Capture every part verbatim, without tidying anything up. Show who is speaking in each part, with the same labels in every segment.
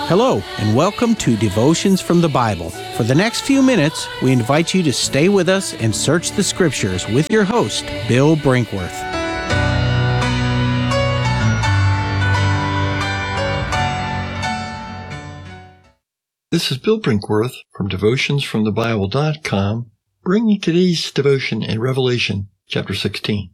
Speaker 1: Hello, and welcome to Devotions from the Bible. For the next few minutes, we invite you to stay with us and search the Scriptures with your host, Bill Brinkworth.
Speaker 2: This is Bill Brinkworth from devotions from the bible dot com, bringing today's devotion in Revelation chapter sixteen.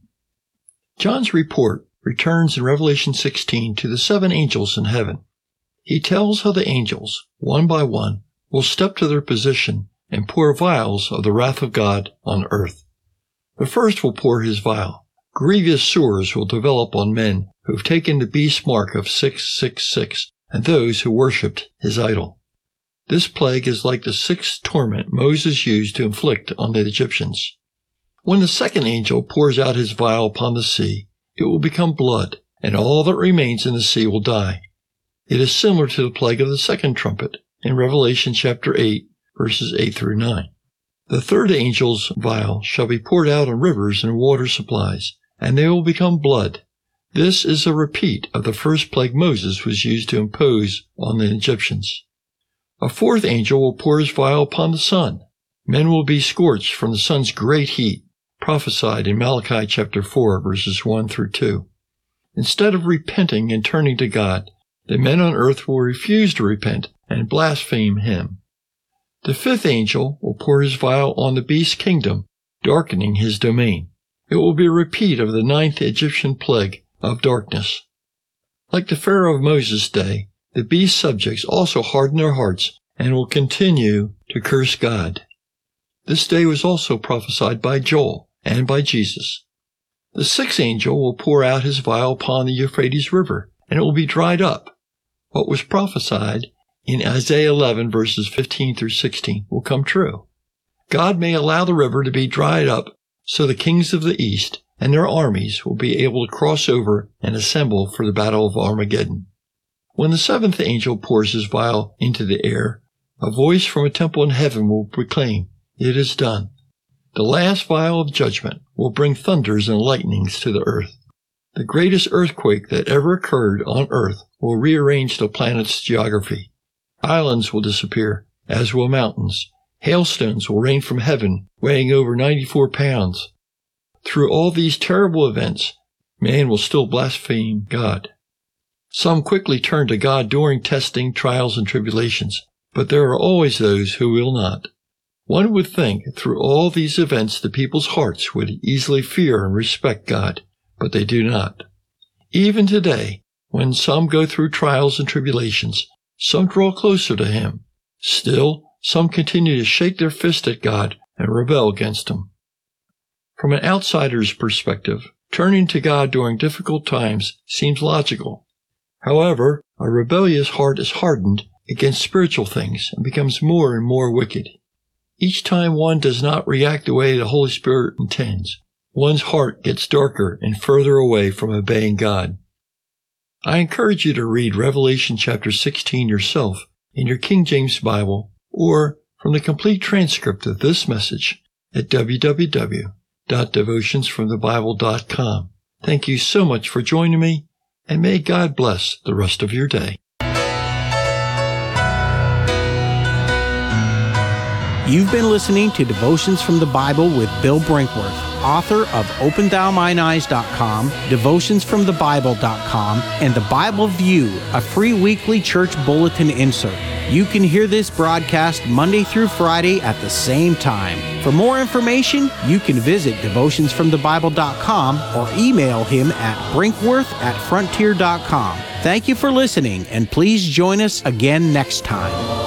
Speaker 2: John's report returns in Revelation sixteen to the seven angels in heaven. He tells how the angels, one by one, will step to their position and pour vials of the wrath of God on earth. The first will pour his vial. Grievous sores will develop on men who have taken the beast mark of six six six and those who worshipped his idol. This plague is like the sixth torment Moses used to inflict on the Egyptians. When the second angel pours out his vial upon the sea, it will become blood, and all that remains in the sea will die. It is similar to the plague of the second trumpet in Revelation chapter eight, verses eight through nine. The third angel's vial shall be poured out on rivers and water supplies, and they will become blood. This is a repeat of the first plague Moses was used to impose on the Egyptians. A fourth angel will pour his vial upon the sun. Men will be scorched from the sun's great heat, prophesied in Malachi chapter four, verses one through two. Instead of repenting and turning to God, the men on earth will refuse to repent and blaspheme him. The fifth angel will pour his vial on the beast's kingdom, darkening his domain. It will be a repeat of the ninth Egyptian plague of darkness. Like the Pharaoh of Moses' day, the beast's subjects also harden their hearts and will continue to curse God. This day was also prophesied by Joel and by Jesus. The sixth angel will pour out his vial upon the Euphrates River, and it will be dried up. What was prophesied in Isaiah eleven, verses fifteen through sixteen, will come true. God may allow the river to be dried up so the kings of the east and their armies will be able to cross over and assemble for the battle of Armageddon. When the seventh angel pours his vial into the air, a voice from a temple in heaven will proclaim, "It is done." The last vial of judgment will bring thunders and lightnings to the earth. The greatest earthquake that ever occurred on earth will rearrange the planet's geography. Islands will disappear, as will mountains. Hailstones will rain from heaven, weighing over ninety-four pounds. Through all these terrible events, man will still blaspheme God. Some quickly turn to God during testing, trials, and tribulations, but there are always those who will not. One would think through all these events the people's hearts would easily fear and respect God, but they do not. Even today, when some go through trials and tribulations, some draw closer to Him. Still, some continue to shake their fist at God and rebel against Him. From an outsider's perspective, turning to God during difficult times seems logical. However, a rebellious heart is hardened against spiritual things and becomes more and more wicked. Each time one does not react the way the Holy Spirit intends, one's heart gets darker and further away from obeying God. I encourage you to read Revelation chapter sixteen yourself in your King James Bible or from the complete transcript of this message at w w w dot devotions from the bible dot com. Thank you so much for joining me, and may God bless the rest of your day.
Speaker 1: You've been listening to Devotions from the Bible with Bill Brinkworth, author of open thou mine eyes dot com, devotions from the bible dot com, and The Bible View, a free weekly church bulletin insert. You can hear this broadcast Monday through Friday at the same time. For more information, you can visit devotions from the bible dot com or email him at brinkworth at frontier dot com. Thank you for listening, and please join us again next time.